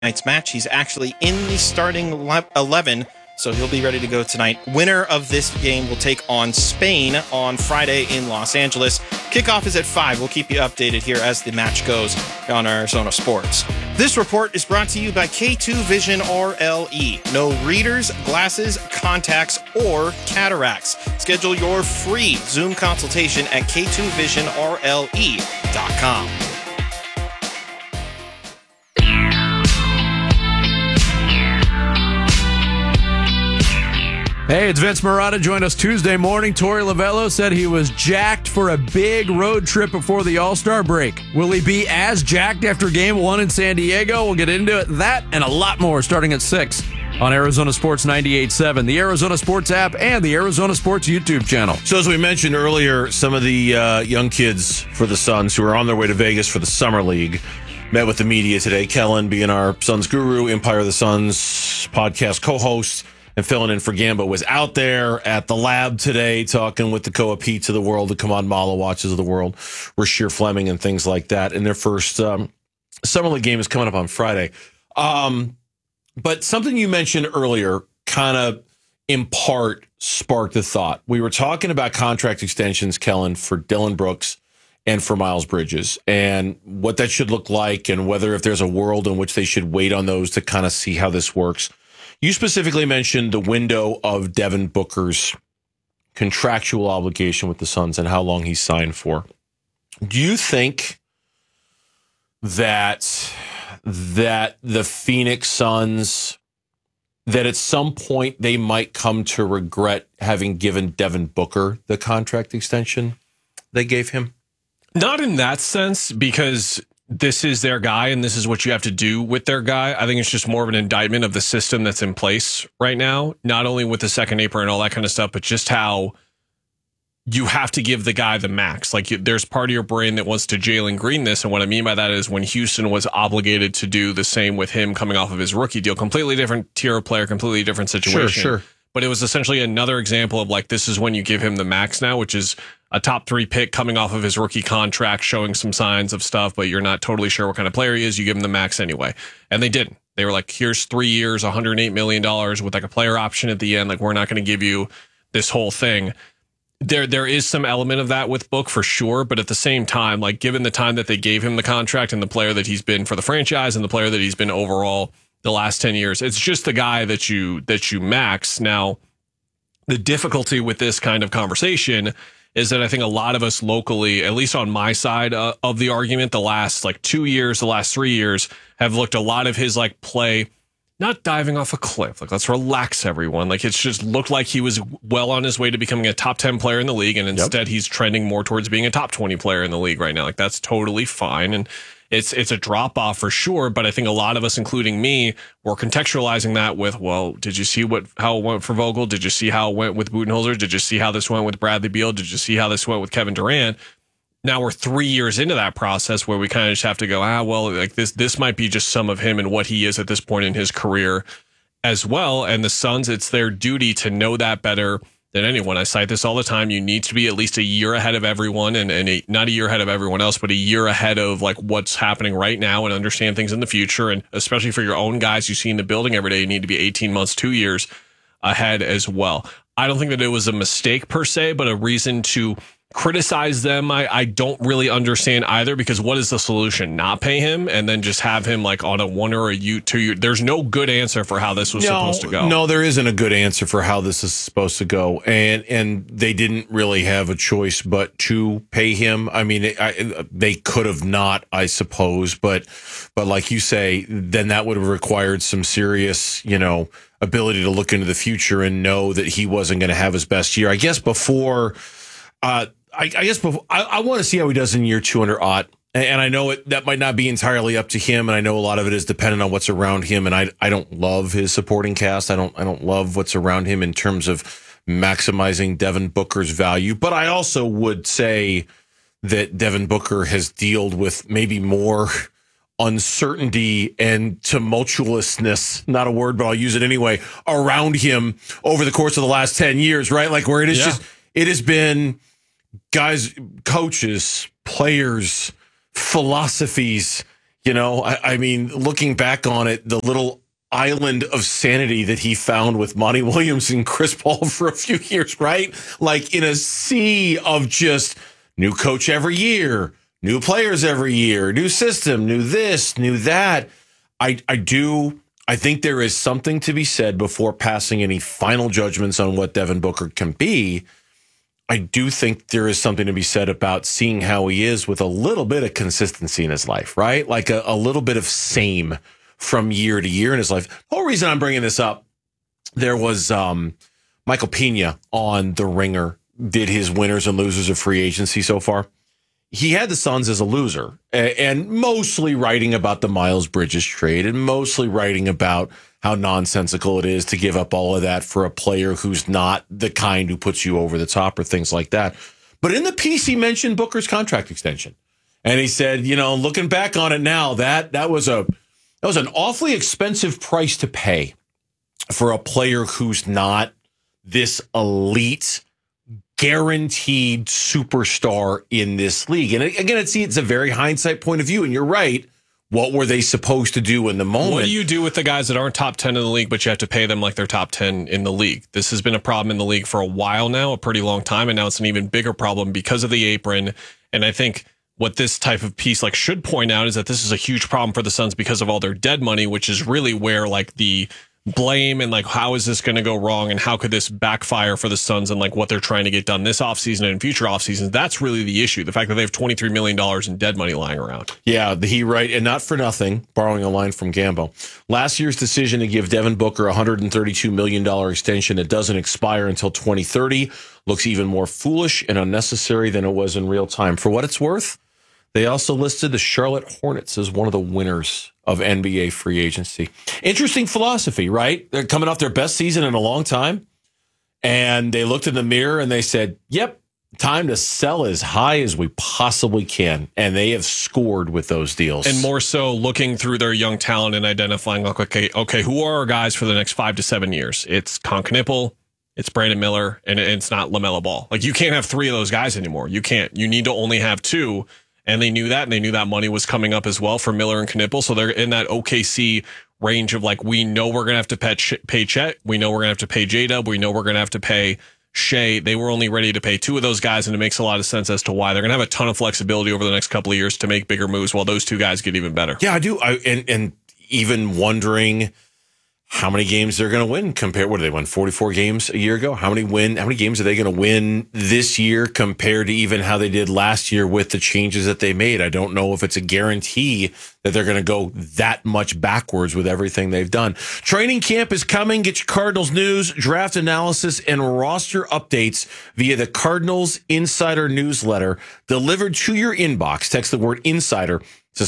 night's match. He's actually in the starting 11, so he'll be ready to go tonight. Winner of this game will take on Spain on Friday in Los Angeles. Kickoff is at 5. We'll keep you updated here as the match goes on Arizona Sports. This report is brought to you by K2 Vision RLE. No readers, glasses, contacts, or cataracts. Schedule your free Zoom consultation at k2visionrle.com. Hey, it's Vince Marotta. Joined us Tuesday morning. Torey Lovello said he was jacked for a big road trip before the All-Star break. Will he be as jacked after Game 1 in San Diego? We'll get into it. That and a lot more starting at 6 on Arizona Sports 98.7, the Arizona Sports app, and the Arizona Sports YouTube channel. So as we mentioned earlier, some of the young kids for the Suns who are on their way to Vegas for the Summer League met with the media today. Kellen, being our Suns guru, Empire of the Suns podcast co-host, and filling in for Gambo, was out there at the lab today talking with the Koa Pete's of the world, the Kaman Mala Watches of the world, Rasheer Fleming and things like that. And their first Summer League game is coming up on Friday. But something you mentioned earlier kind of in part sparked the thought. We were talking about contract extensions, Kellen, for Dillon Brooks and for Miles Bridges and what that should look like and whether if there's a world in which they should wait on those to kind of see how this works. You specifically mentioned the window of Devin Booker's contractual obligation with the Suns and how long he's signed for. Do you think that the Phoenix Suns, that at some point they might come to regret having given Devin Booker the contract extension they gave him? Not in that sense, because this is their guy and this is what you have to do with their guy. I think it's just more of an indictment of the system that's in place right now, not only with the second apron and all that kind of stuff, but just how you have to give the guy the max. Like, there's part of your brain that wants to Jalen Green this. And what I mean by that is when Houston was obligated to do the same with him coming off of his rookie deal, completely different tier of player, completely different situation. Sure. But it was essentially another example of like, this is when you give him the max now, which is a top 3 pick coming off of his rookie contract, showing some signs of stuff, but you're not totally sure what kind of player he is. You give him the max anyway. And they didn't. They were like, here's 3 years, $108 million with like a player option at the end. Like, we're not going to give you this whole thing. There is some element of that with Book for sure. But at the same time, like, given the time that they gave him the contract and the player that he's been for the franchise and the player that he's been overall the last 10 years, it's just the guy that you max. Now, the difficulty with this kind of conversation is that I think a lot of us locally, at least on my side of the argument, the last like 2 years, the last 3 years, have looked a lot of his like play, not diving off a cliff. Like, let's relax, everyone. Like, it's just looked like he was well on his way to becoming a top 10 player in the league. And instead he's trending more towards being a top 20 player in the league right now. Like, that's totally fine. And it's a drop off for sure. But I think a lot of us, including me, were contextualizing that with, well, did you see how it went for Vogel? Did you see how it went with Budenholzer? Did you see how this went with Bradley Beal? Did you see how this went with Kevin Durant? Now we're 3 years into that process where we kind of just have to go, well, like this might be just some of him and what he is at this point in his career as well. And the Suns, it's their duty to know that better than anyone. I cite this all the time. You need to be at least a year ahead of everyone and not a year ahead of everyone else, but a year ahead of like what's happening right now and understand things in the future. And especially for your own guys you see in the building every day, you need to be 18 months, 2 years ahead as well. I don't think that it was a mistake per se, but a reason to criticize them. I don't really understand either, because what is the solution? Not pay him and then just have him like on a 1 or a 2 year. There's no good answer for how this was supposed to go. No, there isn't a good answer for how this is supposed to go. And they didn't really have a choice but to pay him. I mean, they could have not, I suppose, but like you say, then that would have required some serious, ability to look into the future and know that he wasn't going to have his best year. I guess before, I want to see how he does in year 2 under Ott. And I know that might not be entirely up to him. And I know a lot of it is dependent on what's around him. And I don't love his supporting cast. I don't love what's around him in terms of maximizing Devin Booker's value. But I also would say that Devin Booker has dealt with maybe more uncertainty and tumultuousness, not a word, but I'll use it anyway, around him over the course of the last 10 years, right? Like, where it is it has been guys, coaches, players, philosophies, You know, I mean, looking back on it, the little island of sanity that he found with Monty Williams and Chris Paul for a few years, right? Like in a sea of just new coach every year, new players every year, new system, new this, new that. I think there is something to be said before passing any final judgments on what Devin Booker can be. I do think there is something to be said about seeing how he is with a little bit of consistency in his life, right? Like a little bit of same from year to year in his life. The whole reason I'm bringing this up, there was Michael Pena on The Ringer, did his winners and losers of free agency so far. He had the Suns as a loser and mostly writing about the Miles Bridges trade and mostly writing about how nonsensical it is to give up all of that for a player who's not the kind who puts you over the top or things like that. But in the piece, he mentioned Booker's contract extension. And he said, you know, looking back on it now, that was an awfully expensive price to pay for a player who's not this elite, guaranteed superstar in this league. And again, it's a very hindsight point of view. And you're right. What were they supposed to do in the moment? What do you do with the guys that aren't top 10 in the league, but you have to pay them like they're top 10 in the league? This has been a problem in the league for a while now, a pretty long time. And now it's an even bigger problem because of the apron. And I think what this type of piece like should point out is that this is a huge problem for the Suns because of all their dead money, which is really where like the blame and like how is this going to go wrong and how could this backfire for the Suns and like what they're trying to get done this offseason and future offseasons. That's really the issue. The fact that they have $23 million in dead money lying around. Yeah, he right. And not for nothing, borrowing a line from Gambo. Last year's decision to give Devin Booker a $132 million extension that doesn't expire until 2030 looks even more foolish and unnecessary than it was in real time. For what it's worth, they also listed the Charlotte Hornets as one of the winners of NBA free agency. Interesting philosophy, right? They're coming off their best season in a long time. And they looked in the mirror and they said, yep, time to sell as high as we possibly can. And they have scored with those deals. And more so looking through their young talent and identifying, like, okay, who are our guys for the next 5 to 7 years? It's Con Knippel, it's Brandon Miller, and it's not LaMelo Ball. Like, you can't have 3 of those guys anymore. You can't. You need to only have 2. And they knew that, and they knew that money was coming up as well for Miller and Knippel. So they're in that OKC range of like, we know we're going to have to pay Chet. We know we're going to have to pay J-Dub. We know we're going to have to pay Shea. They were only ready to pay 2 of those guys, and it makes a lot of sense as to why they're going to have a ton of flexibility over the next couple of years to make bigger moves while those 2 guys get even better. Yeah, I do. And even wondering how many games they're going to win compared. What did they win? 44 games a year ago. How many games are they going to win this year compared to even how they did last year with the changes that they made? I don't know if it's a guarantee that they're going to go that much backwards with everything they've done. Training camp is coming. Get your Cardinals news, draft analysis, and roster updates via the Cardinals Insider newsletter delivered to your inbox. Text the word insider to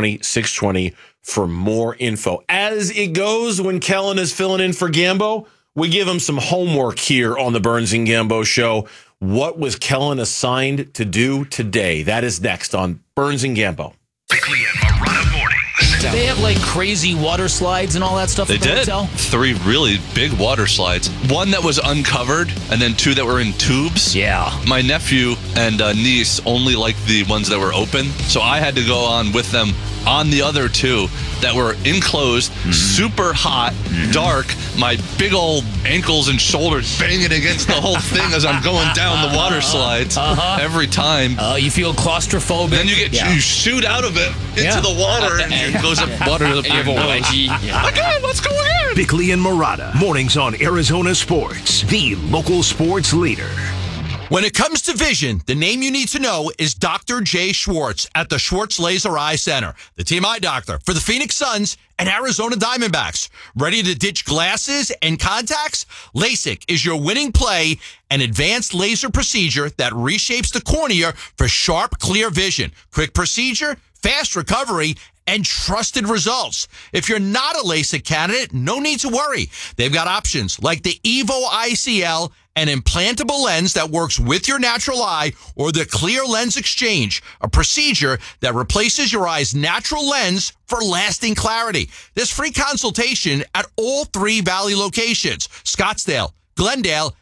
620 for more info. As it goes when Kellen is filling in for Gambo, we give him some homework here on the Burns and Gambo show. What was Kellen assigned to do today? That is next on Burns and Gambo. Bickley and Marotta mornings. They have like crazy water slides and all that stuff. They at the did. hotel? 3 really big water slides. 1 that was uncovered, and then 2 that were in tubes. Yeah. My nephew and niece only liked the ones that were open, so I had to go on with them on the other 2 that were enclosed, super hot, dark. My big old ankles and shoulders banging against the whole thing as I'm going down the water slides every time. You feel claustrophobic. Then you shoot out of it into the water, and it goes up water to the giveaway. Okay, let's go ahead. Bickley and Marotta mornings on Arizona Sports, the local sports leader. When it comes to vision, the name you need to know is Dr. Jay Schwartz at the Schwartz Laser Eye Center, the team eye doctor for the Phoenix Suns and Arizona Diamondbacks. Ready to ditch glasses and contacts? LASIK is your winning play, an advanced laser procedure that reshapes the cornea for sharp, clear vision. Quick procedure, fast recovery, and trusted results. If you're not a LASIK candidate, no need to worry. They've got options like the Evo ICL, an implantable lens that works with your natural eye, or the Clear Lens Exchange, a procedure that replaces your eye's natural lens for lasting clarity. There's free consultation at all 3 Valley locations, Scottsdale, Glendale,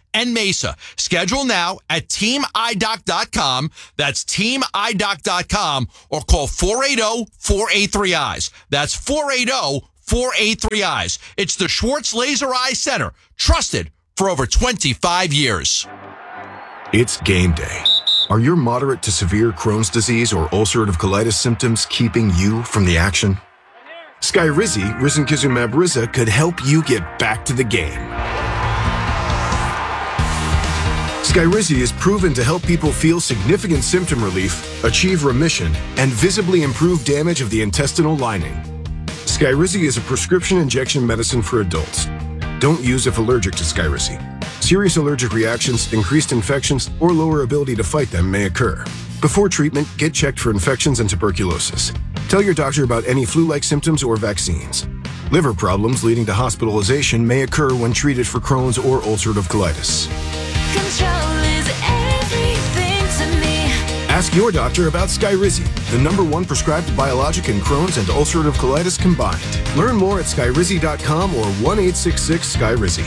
and Mesa. Schedule now at teamidoc.com. That's teamidoc.com, or call 480-483-EYES. That's 480-483-EYES. It's the Schwartz Laser Eye Center, trusted for over 25 years. It's game day. Are your moderate to severe Crohn's disease or ulcerative colitis symptoms keeping you from the action? Skyrizi, risankizumab Riza, could help you get back to the game. Skyrizi is proven to help people feel significant symptom relief, achieve remission, and visibly improve damage of the intestinal lining. Skyrizi is a prescription injection medicine for adults. Don't use if allergic to Skyrizi. Serious allergic reactions, increased infections, or lower ability to fight them may occur. Before treatment, get checked for infections and tuberculosis. Tell your doctor about any flu-like symptoms or vaccines. Liver problems leading to hospitalization may occur when treated for Crohn's or ulcerative colitis. Control is everything to me. Ask your doctor about Skyrizi, the #1 prescribed biologic in Crohn's and ulcerative colitis combined. Learn more at skyrizi.com or 1-866-SKYRIZI.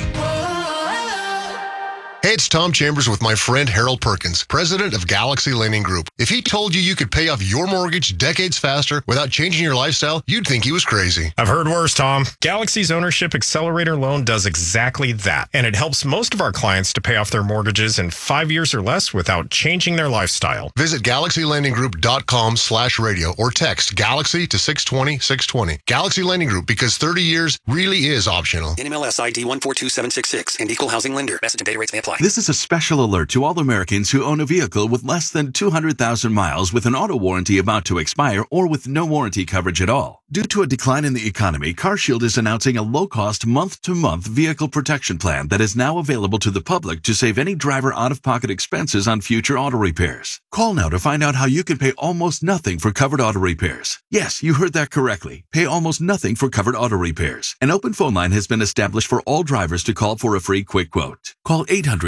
Hey, it's Tom Chambers with my friend Harold Perkins, president of Galaxy Lending Group. If he told you you could pay off your mortgage decades faster without changing your lifestyle, you'd think he was crazy. I've heard worse, Tom. Galaxy's Ownership Accelerator Loan does exactly that, and it helps most of our clients to pay off their mortgages in 5 years or less without changing their lifestyle. Visit GalaxyLendingGroup.com/radio or text Galaxy to 620-620. Galaxy Lending Group, because 30 years really is optional. NMLS ID 142766 and equal housing lender. Message and data rates may apply. This is a special alert to all Americans who own a vehicle with less than 200,000 miles with an auto warranty about to expire or with no warranty coverage at all. Due to a decline in the economy, CarShield is announcing a low-cost month-to-month vehicle protection plan that is now available to the public to save any driver out-of-pocket expenses on future auto repairs. Call now to find out how you can pay almost nothing for covered auto repairs. Yes, you heard that correctly. Pay almost nothing for covered auto repairs. An open phone line has been established for all drivers to call for a free quick quote. Call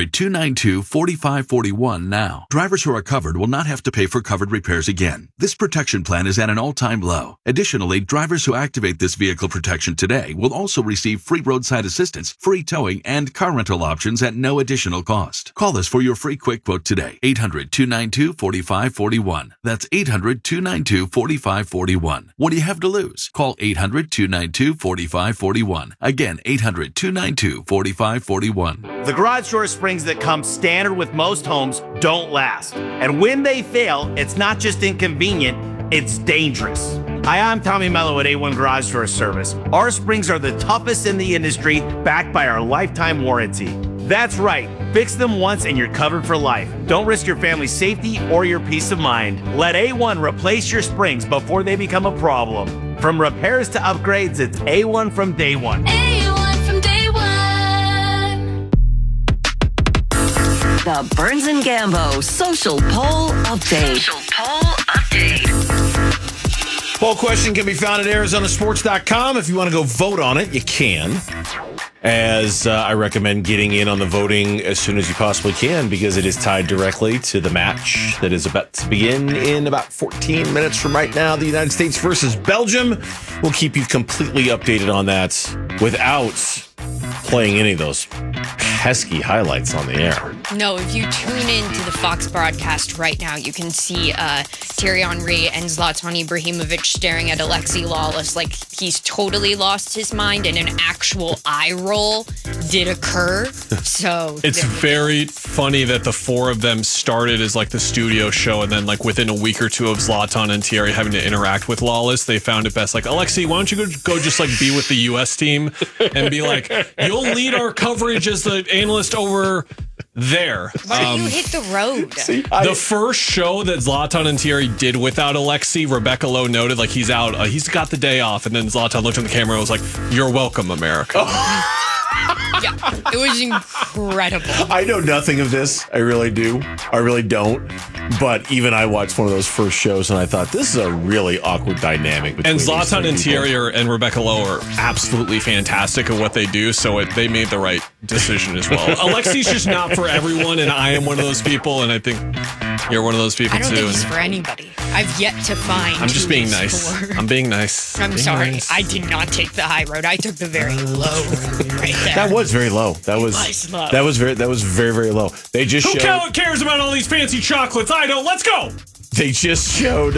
800-292-4541 now. Drivers who are covered will not have to pay for covered repairs again. This protection plan is at an all-time low. Additionally, drivers who activate this vehicle protection today will also receive free roadside assistance, free towing, and car rental options at no additional cost. Call us for your free quick quote today. 800-292-4541. That's 800-292-4541. What do you have to lose? Call 800-292-4541. Again, 800-292-4541. The garage door springs that come standard with most homes don't last. And when they fail, it's not just inconvenient, it's dangerous. Hi, I'm Tommy Mello at A1 Garage Door Service. Our springs are the toughest in the industry, backed by our lifetime warranty. That's right. Fix them once and you're covered for life. Don't risk your family's safety or your peace of mind. Let A1 replace your springs before they become a problem. From repairs to upgrades, it's A1 from day one. A1 from day one. The Burns and Gambo Social Poll Update. Social Poll Update. Poll question can be found at ArizonaSports.com. If you want to go vote on it, you can. As I recommend getting in on the voting as soon as you possibly can, because it is tied directly to the match that is about to begin in about 14 minutes from right now. The United States versus Belgium. We'll keep you completely updated on that without playing any of those pesky highlights on the air. No, if you tune in to the Fox broadcast right now, you can see Thierry Henry and Zlatan Ibrahimovic staring at Alexi Lawless like he's totally lost his mind, and an actual eye roll did occur. So it's very funny that the four of them started as like the studio show, and then like within a week or two of Zlatan and Thierry having to interact with Lawless, they found it best like, Alexi, why don't you go just like be with the U.S. team and be like, you'll lead our coverage as the analyst over there. Why don't you hit the road? The first show that Zlatan and Thierry did without Alexi, Rebecca Lowe noted like he's out, he's got the day off, and then Zlatan looked in the camera and was like, "You're welcome, America." Yeah, it was incredible. I know nothing of this. I really do. I really don't. But even I watched one of those first shows and I thought, this is a really awkward dynamic between and Zlatan and these people. Thierry and Rebecca Lowe are absolutely fantastic at what they do, so they made the right decision as well. Alexi's just not for everyone, and I am one of those people, and I think You're one of those people I don't too. think he's for anybody. I've yet to find. I'm just who being he's nice. for. I'm being nice. I'm Being sorry. nice. I did not take the high road. I took the very low road right there. That was very low. That was low. That was very low. They just Who showed. cares about all these fancy chocolates? I don't. Let's go. They just showed.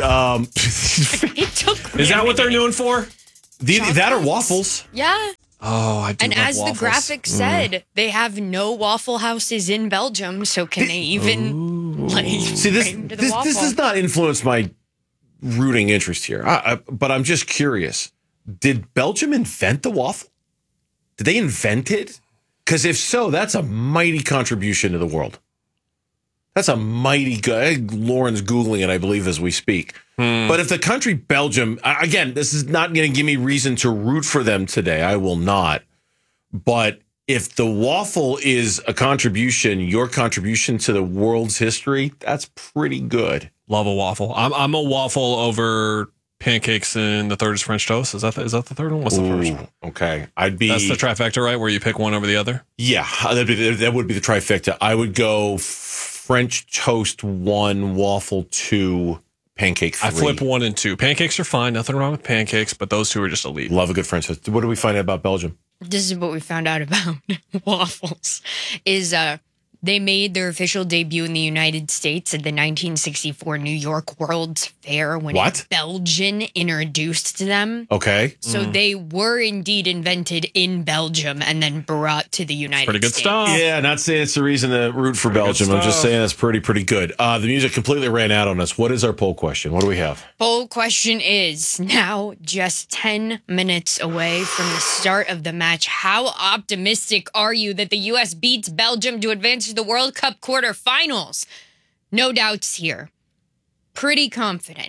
It took. Is that what they're known for? That or waffles? Yeah. Oh, I do. And love as waffles. the graphic said, they have no Waffle Houses in Belgium, so can they even See, this does not influence my rooting interest here. But I'm just curious. Did Belgium invent the waffle? Did they invent it? Because if so, that's a mighty contribution to the world. That's a mighty good. Lauren's Googling it, I believe, as we speak. But if the country Belgium, again, this is not going to give me reason to root for them today. I will not. But if the waffle is a contribution, your contribution to the world's history, that's pretty good. Love a waffle. I'm a waffle over pancakes, and the third is French toast. Is that the third one? What's the first one? Okay, I'd be. That's the trifecta, right? Where you pick one over the other. Yeah, that would be the trifecta. I would go French toast 1, waffle 2, pancake 3. I flip 1 and 2. Pancakes are fine. Nothing wrong with pancakes, but those two are just elite. Love a good French toast. What do we find out about Belgium? This is what we found out about waffles. Is they made their official debut in the United States at the 1964 New York World's Fair when What? a Belgian introduced them. Okay. So they were indeed invented in Belgium and then brought to the United Pretty good States. stuff. Yeah, not saying it's the reason to root for Belgium. I'm just saying it's pretty good. The music completely ran out on us. What is our poll question? What do we have? Poll question is now just 10 minutes away from the start of the match. How optimistic are you that the U.S. beats Belgium to advance to the World Cup quarterfinals? No doubts here. Pretty confident.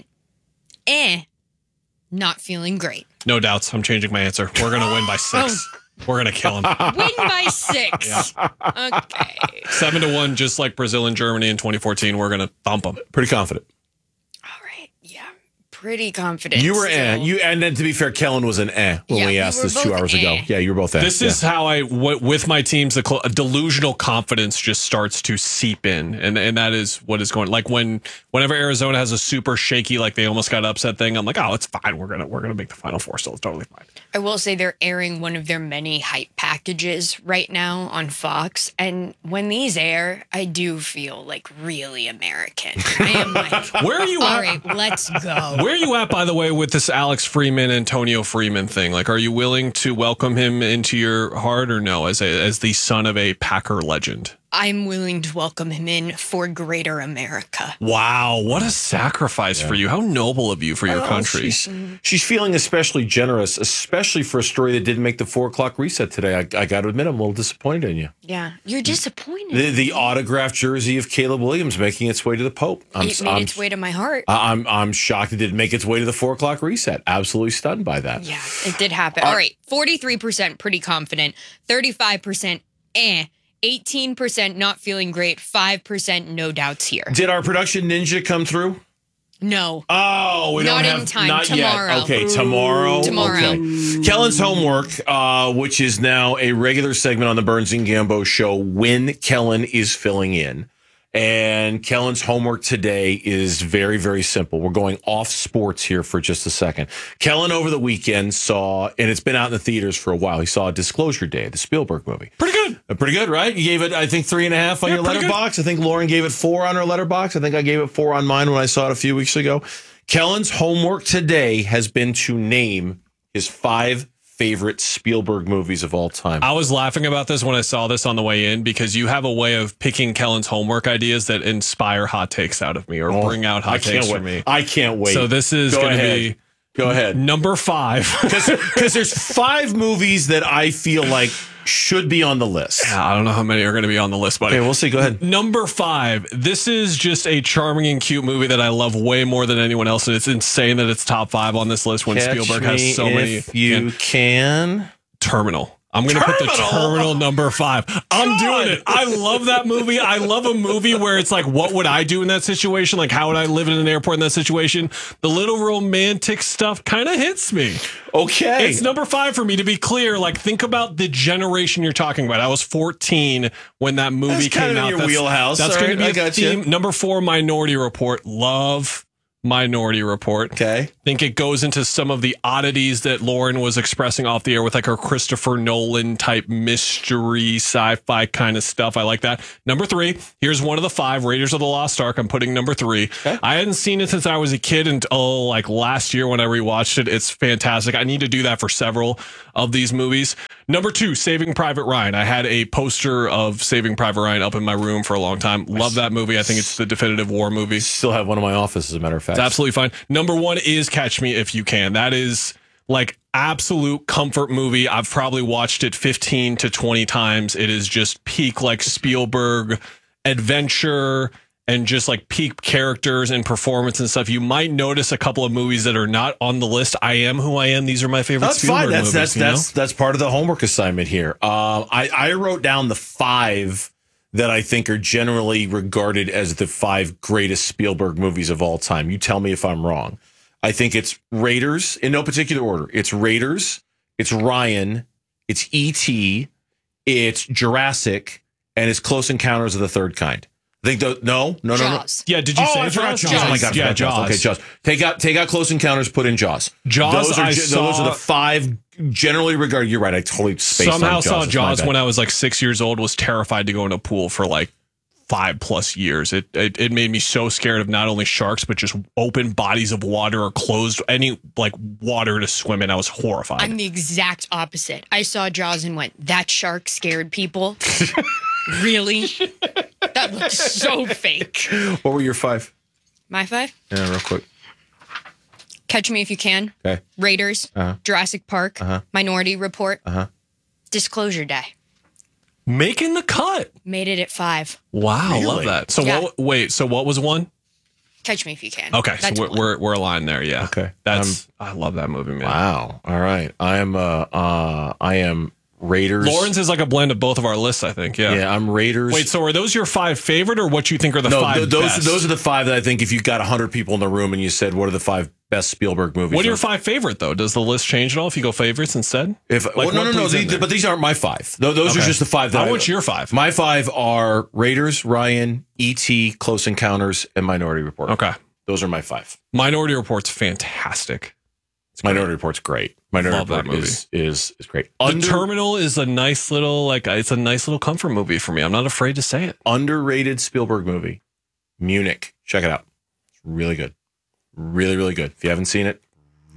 Not feeling great. No doubts. I'm changing my answer. We're gonna win by 6. We're gonna kill them. Win by 6. Okay. 7-1, just like Brazil and Germany in 2014. We're gonna thump them. Pretty confident. Pretty confident. You were still. and then to be fair, Kellen was an when Yeah, we we asked were this 2 both hours ago. Yeah, you were both This is how with my teams, the delusional confidence just starts to seep in, and that is what is going. Like whenever Arizona has a super shaky, like they almost got upset thing, I'm like, oh, it's fine. We're gonna make the Final Four still. It's totally fine. I will say they're airing one of their many hype packages right now on Fox. And when these air, I do feel like really American. I am like, Where are you all at? right, let's go. Where are you at, by the way, with this Alex Freeman, Antonio Freeman thing? Like, are you willing to welcome him into your heart or no, as the son of a Packer legend? I'm willing to welcome him in for greater America. Wow, what a sacrifice for you. How noble of you for your country. She's feeling especially generous, especially for a story that didn't make the 4:00 reset today. I got to admit, I'm a little disappointed in you. Yeah, you're disappointed. The autographed jersey of Caleb Williams making its way to the Pope. It made its way to my heart. I'm shocked it didn't make its way to the 4:00 reset. Absolutely stunned by that. Yeah, it did happen. All right, 43% pretty confident, 35% 18% not feeling great, 5% no doubts here. Did our production ninja come through? No. Oh, we Not don't in have time. not Tomorrow. yet. Okay, tomorrow. Tomorrow. Okay. Kellen's homework, which is now a regular segment on the Burns and Gambo show when Kellen is filling in. And Kellen's homework today is very, very simple. We're going off sports here for just a second. Kellen over the weekend saw, and it's been out in the theaters for a while, he saw Disclosure Day, the Spielberg movie. Pretty good. Pretty good, right? You gave it, I think, 3.5 on your letterbox. I think Lauren gave it 4 on her letterbox. I think I gave it 4 on mine when I saw it a few weeks ago. Kellen's homework today has been to name his 5 favorite Spielberg movies of all time. I was laughing about this when I saw this on the way in because you have a way of picking Kellen's homework ideas that inspire hot takes out of me or bring out hot takes for me. I can't wait. So this is going to be Go ahead. Number 5. Because there's 5 movies that I feel like should be on the list. Yeah, I don't know how many are going to be on the list, buddy. Okay, we'll see. Go ahead. Number 5. This is just a charming and cute movie that I love way more than anyone else, and it's insane that it's top 5 on this list when Catch Spielberg me has so many. if you can. Terminal. I'm going to put the Terminal number 5. I'm doing it. I love that movie. I love a movie where it's like, what would I do in that situation? Like, how would I live in an airport in that situation? The little romantic stuff kind of hits me. Okay. It's number 5 for me, to be clear. Like, think about the generation you're talking about. I was 14 when that movie came out. That's your wheelhouse. That's going to be a theme. Number 4, Minority Report. Love Minority Report. Okay. Think it goes into some of the oddities that Lauren was expressing off the air with like her Christopher Nolan type mystery sci-fi kind of stuff. I like that. Number 3, here's one of the 5, Raiders of the Lost Ark. I'm putting number 3. Okay. I hadn't seen it since I was a kid until like last year when I rewatched it. It's fantastic. I need to do that for several of these movies. Number 2, Saving Private Ryan. I had a poster of Saving Private Ryan up in my room for a long time. Love that movie. I think it's the definitive war movie. Still have one in my office, as a matter of fact. It's absolutely fine. Number 1 is Catch Me If You Can. That is like absolute comfort movie. I've probably watched it 15 to 20 times. It is just peak like Spielberg adventure and just like peak characters and performance and stuff. You might notice a couple of movies that are not on the list. I Am Who I Am. These are my favorite Spielberg movies. That's part of the homework assignment here. I wrote down the 5 that I think are generally regarded as the 5 greatest Spielberg movies of all time. You tell me if I'm wrong. I think it's Raiders, in no particular order. It's Raiders, it's Ryan, it's E.T., it's Jurassic, and it's Close Encounters of the Third Kind. I think no. Yeah, did you say I forgot Jaws? Oh my God, Yeah, Jaws. Okay, Jaws. Take out Close Encounters, put in Jaws. Jaws, Those are the 5 generally regarded. You're right. I totally spaced somehow on Jaws. saw That's Jaws my bad. when I was like 6 years old. Was terrified to go in a pool for like 5+ years. It made me so scared of not only sharks but just open bodies of water or closed any like water to swim in. I was horrified. I'm the exact opposite. I saw Jaws and went, that shark scared people. Really? That looks so fake. What were your 5? My 5? Yeah, real quick. Catch Me If You Can. Okay. Raiders. Jurassic Park. Minority Report. Disclosure Day. Making the cut. Made it at 5. Wow, Really? love that. So Yeah. what was 1? Catch Me If You Can. Okay, That's so one. we're aligned there. Yeah. Okay. I love that movie, man. Wow. All right. I am Raiders. Lawrence is like a blend of both of our lists, I think. Yeah. Yeah, I'm Raiders. Wait, so are those your 5 favorite, or what you think are the 5 best? Those are the 5 that I think if you got 100 people in the room and you said, what are the 5 best Spielberg movies? What are your 5 favorite, though? Does the list change at all if you go favorites instead? No. But these aren't my 5. Those are just the 5 that I want your 5. My 5 are Raiders, Ryan, E.T., Close Encounters, and Minority Report. Okay. Those are my 5. Minority Report's fantastic. Minority Report's great. Minority Love that Report movie. is great. The Terminal is a nice little it's a nice little comfort movie for me. I'm not afraid to say it. Underrated Spielberg movie, Munich. Check it out. It's really good. Really, really good. If you haven't seen it,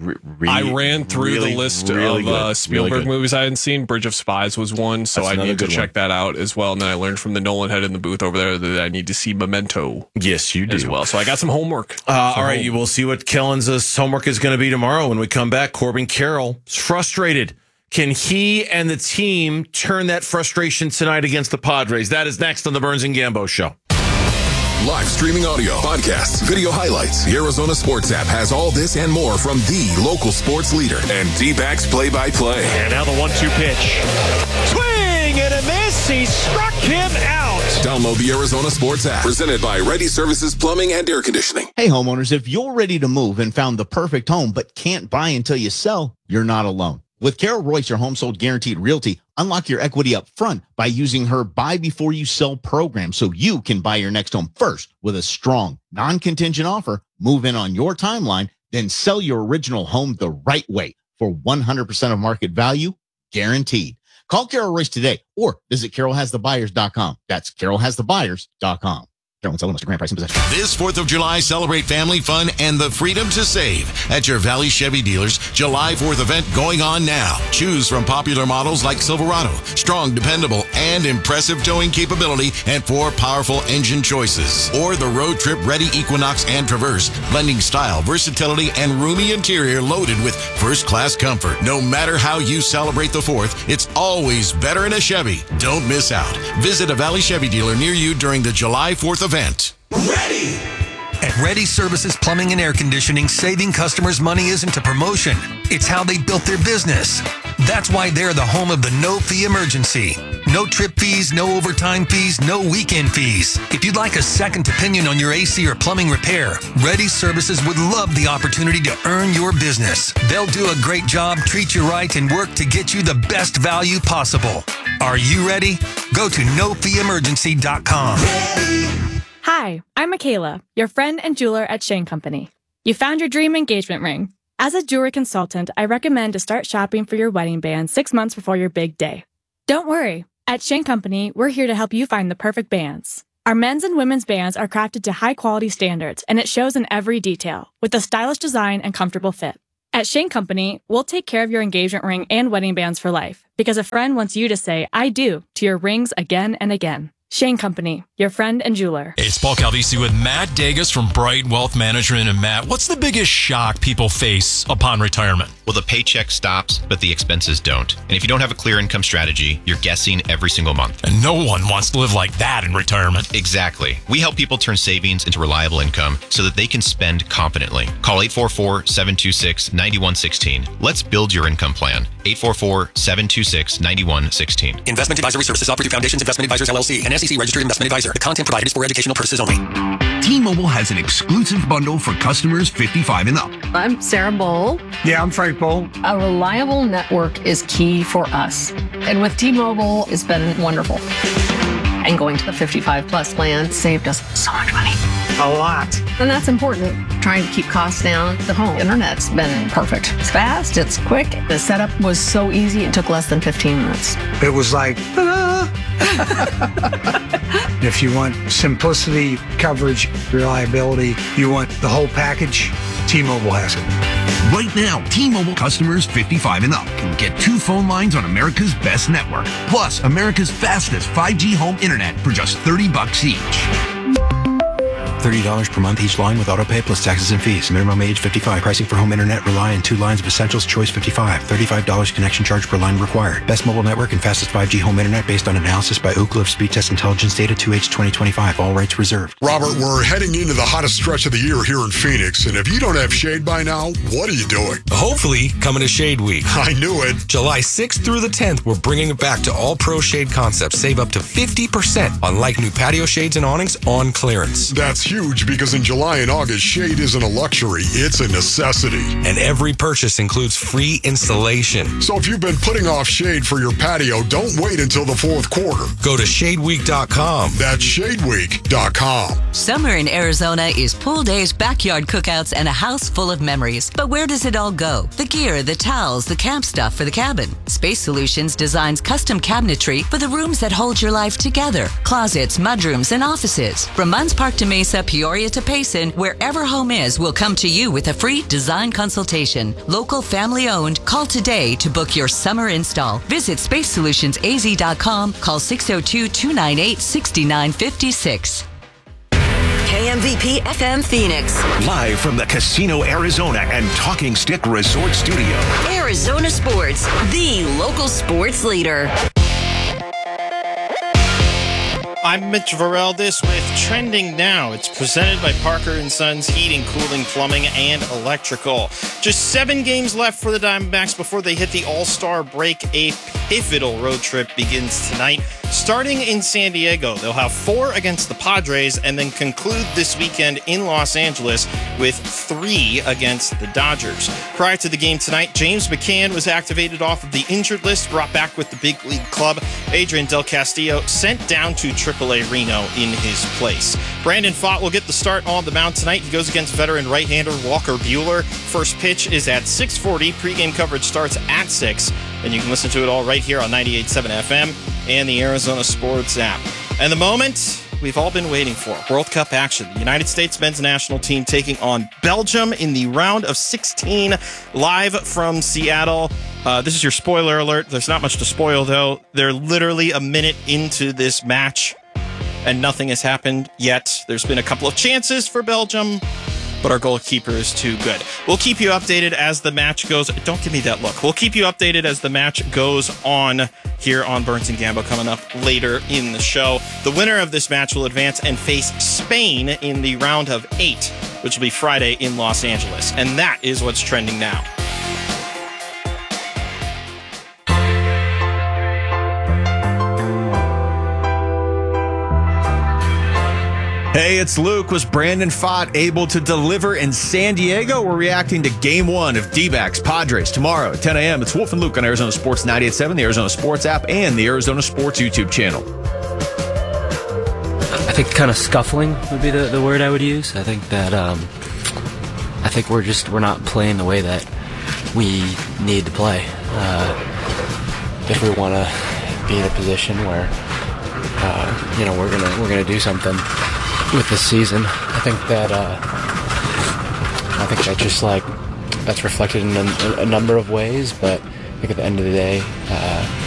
I ran through the list of Spielberg movies I hadn't seen. Bridge of Spies was one, so That's I another need to good check that out as well. And then I learned from the Nolan head in the booth over there that I need to see Memento. Yes, you do as well. So I got some homework. All right, you will see what Kellen's homework is going to be tomorrow when we come back. Corbin Carroll is frustrated. Can he and the team turn that frustration tonight against the Padres? That is next on the Burns and Gambo Show. Live streaming audio, podcasts, video highlights. The Arizona Sports app has all this and more from the local sports leader and D-backs play-by-play. And now the 1-2 pitch. Swing and a miss. He struck him out. Download the Arizona Sports app. Presented by Ready Services Plumbing and Air Conditioning. Hey, homeowners, if you're ready to move and found the perfect home but can't buy until you sell, you're not alone. With Carol Royce, your home sold guaranteed realty, unlock your equity up front by using her buy before you sell program so you can buy your next home first with a strong, non-contingent offer, move in on your timeline, then sell your original home the right way for 100% of market value, guaranteed. Call Carol Royce today or visit carolhasthebuyers.com. That's carolhasthebuyers.com. Carol's Mr. Grand Price and Possession. This 4th of July, celebrate family fun and the freedom to save at your Valley Chevy dealers. July 4th event going on now. Choose from popular models like Silverado, strong, dependable, and impressive towing capability, and 4 powerful engine choices. Or the road trip ready Equinox and Traverse, blending style, versatility, and roomy interior loaded with first-class comfort. No matter how you celebrate the 4th, it's always better in a Chevy. Don't miss out. Visit a Valley Chevy dealer near you during the July 4th event. At Ready Services Plumbing and Air Conditioning, saving customers money isn't a promotion. It's how they built their business. That's why they're the home of the no-fee emergency. No trip fees, no overtime fees, no weekend fees. If you'd like a second opinion on your AC or plumbing repair, Ready Services would love the opportunity to earn your business. They'll do a great job, treat you right, and work to get you the best value possible. Are you ready? Go to nofeeemergency.com. Hi, I'm Michaela, your friend and jeweler at Shane Company. You found your dream engagement ring. As a jewelry consultant, I recommend to start shopping for your wedding band 6 months before your big day. Don't worry. At Shane Company, we're here to help you find the perfect bands. Our men's and women's bands are crafted to high-quality standards, and it shows in every detail, with a stylish design and comfortable fit. At Shane Company, we'll take care of your engagement ring and wedding bands for life, because a friend wants you to say, I do, to your rings again and again. Shane Company, your friend and jeweler. Hey, it's Paul Calvisi with Matt Dagas from Bright Wealth Management. And Matt, what's the biggest shock people face upon retirement? Well, the paycheck stops, but the expenses don't. And if you don't have a clear income strategy, you're guessing every single month. And no one wants to live like that in retirement. Exactly. We help people turn savings into reliable income so that they can spend confidently. Call 844-726-9116. Let's build your income plan. 844-726-9116. Investment advisory services offered through Foundations Investment Advisors, LLC, an SEC registered investment advisor. The content provided is for educational purposes only. T-Mobile has an exclusive bundle for customers 55 and up. I'm Sarah Bowl. Yeah, I'm Frank Bowl. A reliable network is key for us. And with T-Mobile, it's been wonderful. And going to the 55 plus plan saved us so much money. A lot. And that's important. Trying to keep costs down. The home internet's been perfect. It's fast, it's quick. The setup was so easy, it took less than 15 minutes. It was like, ta-da! If you want simplicity, coverage, reliability, you want the whole package, T-Mobile has it. Right now, T-Mobile customers 55 and up can get 2 phone lines on America's best network, plus America's fastest 5G home internet for just $30 each. $30 per month each line with autopay plus taxes and fees. Minimum age 55. Pricing for home internet rely on 2 lines of essentials. Choice 55. $35 connection charge per line required. Best mobile network and fastest 5G home internet based on analysis by Ookla of Speed Test Intelligence data 2H 2025. All rights reserved. Robert, we're heading into the hottest stretch of the year here in Phoenix, and if you don't have shade by now, what are you doing? Hopefully, coming to Shade Week. I knew it. July 6th through the 10th, we're bringing it back to all pro shade concepts. Save up to 50% on like new patio shades and awnings on clearance. That's huge because in July and August, shade isn't a luxury, it's a necessity. And every purchase includes free installation. So if you've been putting off shade for your patio, don't wait until the fourth quarter. Go to shadeweek.com. That's shadeweek.com. Summer in Arizona is pool days, backyard cookouts, and a house full of memories. But where does it all go? The gear, the towels, the camp stuff for the cabin. Space Solutions designs custom cabinetry for the rooms that hold your life together. Closets, mudrooms, and offices. From Munns Park to Mesa, Peoria to Payson, wherever home is, will come to you with a free design consultation. Local, family owned. Call today to book your summer install. Visit spacesolutionsaz.com. Call 602-298-6956. KMVP FM Phoenix. Live from the Casino Arizona and Talking Stick Resort Studio. Arizona Sports, the local sports leader. I'm Mitch Vareldes with Trending Now. It's presented by Parker & Sons Heating, Cooling, Plumbing, and Electrical. Just 7 games left for the Diamondbacks before they hit the All-Star break. A pivotal road trip begins tonight. Starting in San Diego, they'll have 4 against the Padres and then conclude this weekend in Los Angeles with 3 against the Dodgers. Prior to the game tonight, James McCann was activated off of the injured list, brought back with the big league club. Adrian Del Castillo sent down to AAA Reno in his place. Brandon Pfaadt will get the start on the mound tonight. He goes against veteran right-hander Walker Buehler. First pitch is at 6:40. Pre-game coverage starts at 6. And you can listen to it all right here on 98.7 FM and the Arizona Sports app. And the moment we've all been waiting for, World Cup action. The United States men's national team taking on Belgium in the round of 16, live from Seattle. This is your spoiler alert. There's not much to spoil, though. They're literally a minute into this match, and nothing has happened yet. There's been a couple of chances for Belgium, but our goalkeeper is too good. We'll keep you updated as the match goes. Don't give me that look. We'll keep you updated as the match goes on here on Burns and Gambo coming up later in the show. The winner of this match will advance and face Spain in the round of 8, which will be Friday in Los Angeles. And that is what's trending now. Hey, it's Luke. Was Brandon Pfaadt able to deliver in San Diego? We're reacting to Game 1 of D-backs Padres tomorrow at 10 a.m. It's Wolf and Luke on Arizona Sports 98.7, the Arizona Sports app, and the Arizona Sports YouTube channel. I think kind of scuffling would be the word I would use. I think that I think we're not playing the way that we need to play. If we want to be in a position where we're gonna do something with this season, I think that just that's reflected in a number of ways. But I think at the end of the day,